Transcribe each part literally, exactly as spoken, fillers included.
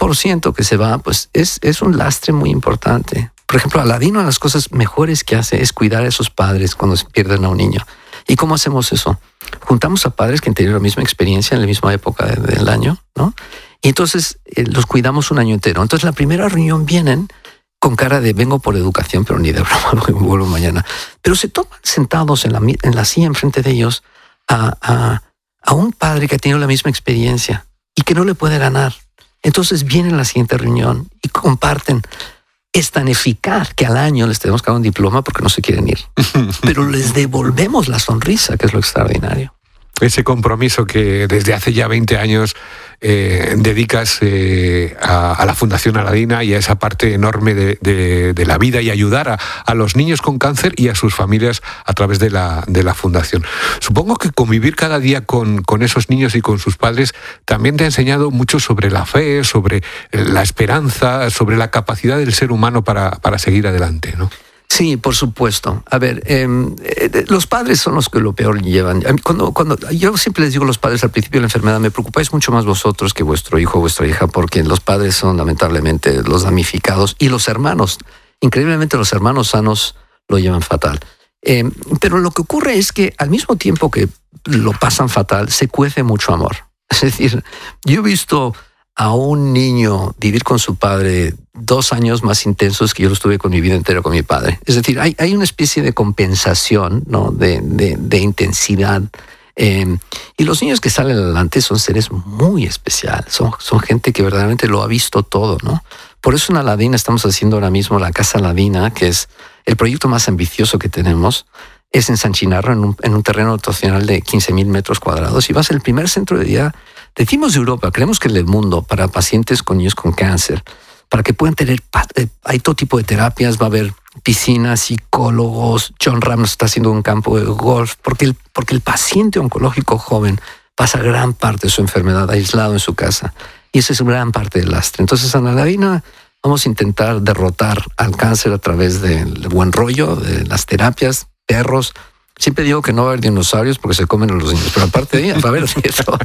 por ciento que se va, pues es, es un lastre muy importante. Por ejemplo, Aladino, una de las cosas mejores que hace es cuidar a esos padres cuando se pierden a un niño. ¿Y cómo hacemos eso? Juntamos a padres que han tenido la misma experiencia en la misma época de, del año, ¿no? Y entonces eh, los cuidamos un año entero. Entonces la primera reunión vienen con cara de vengo por educación, pero ni de broma, porque vuelvo mañana. Pero se toman sentados en la, en la silla enfrente de ellos a, a, a un padre que ha tenido la misma experiencia y que no le puede ganar. Entonces vienen a la siguiente reunión y comparten. Es tan eficaz que al año les tenemos que dar un diploma porque no se quieren ir. Pero les devolvemos la sonrisa, que es lo extraordinario. Ese compromiso que desde hace ya veinte años eh, dedicas eh, a, a la Fundación Aladina y a esa parte enorme de, de, de la vida y ayudar a, a los niños con cáncer y a sus familias a través de la, de la Fundación. Supongo que convivir cada día con, con esos niños y con sus padres también te ha enseñado mucho sobre la fe, sobre la esperanza, sobre la capacidad del ser humano para, para seguir adelante, ¿no? Sí, por supuesto. A ver, eh, eh, los padres son los que lo peor llevan. Cuando, cuando yo siempre les digo a los padres al principio de la enfermedad, me preocupáis mucho más vosotros que vuestro hijo o vuestra hija, porque los padres son lamentablemente los damnificados y los hermanos, increíblemente los hermanos sanos lo llevan fatal. Eh, pero lo que ocurre es que al mismo tiempo que lo pasan fatal, se cuece mucho amor. Es decir, yo he visto a un niño vivir con su padre dos años más intensos que yo lo estuve con mi vida entera con mi padre. Es decir, hay, hay una especie de compensación, ¿no? de, de, de intensidad. Eh, y los niños que salen adelante son seres muy especiales, son, son gente que verdaderamente lo ha visto todo, ¿no? Por eso en Aladina estamos haciendo ahora mismo la Casa Aladina, que es el proyecto más ambicioso que tenemos. Es en San Chinarro, en un, en un terreno dotacional de quince mil metros cuadrados, y va a ser el primer centro de día, decimos de Europa, creemos que del mundo, para pacientes con niños con cáncer, para que puedan tener, hay todo tipo de terapias, va a haber piscinas, psicólogos, John Ramos está haciendo un campo de golf, porque el, porque el paciente oncológico joven pasa gran parte de su enfermedad aislado en su casa, y esa es gran parte del lastre. Entonces, en Aladina vamos a intentar derrotar al cáncer a través del buen rollo, de las terapias, perros. Siempre digo que no va a haber dinosaurios porque se comen a los niños, pero aparte de ahí va a haber de todo.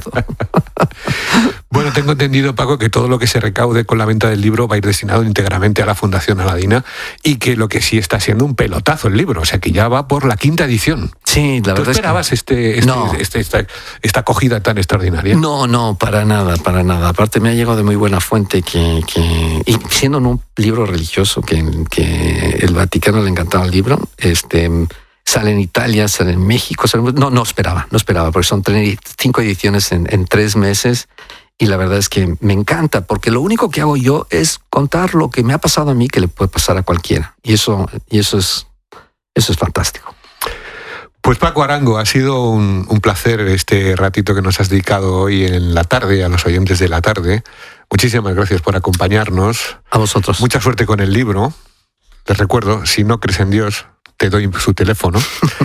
Bueno, tengo entendido, Paco, que todo lo que se recaude con la venta del libro va a ir destinado íntegramente a la Fundación Aladina y que lo que sí está siendo un pelotazo el libro, o sea que ya va por la quinta edición. Sí, la ¿Tú verdad esperabas es que... este, este, no. este, esta, esta acogida tan extraordinaria? No, no, para nada, para nada. Aparte me ha llegado de muy buena fuente que, que y siendo un libro religioso que, que el Vaticano le encantaba el libro, este... sale en Italia, sale en México. Sale... No, no esperaba, no esperaba, porque son cinco ediciones en, en tres meses y la verdad es que me encanta, porque lo único que hago yo es contar lo que me ha pasado a mí que le puede pasar a cualquiera. Y eso, y eso, es, eso es fantástico. Pues Paco Arango, ha sido un, un placer este ratito que nos has dedicado hoy en la tarde, a los oyentes de la tarde. Muchísimas gracias por acompañarnos. A vosotros. Mucha suerte con el libro. Les recuerdo, si no crees en Dios, te doy su teléfono.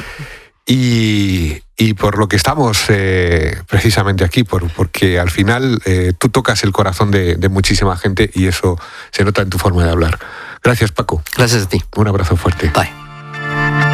y, y por lo que estamos eh, precisamente aquí, por, porque al final eh, tú tocas el corazón de, de muchísima gente y eso se nota en tu forma de hablar. Gracias, Paco. Gracias a ti. Un abrazo fuerte. Bye.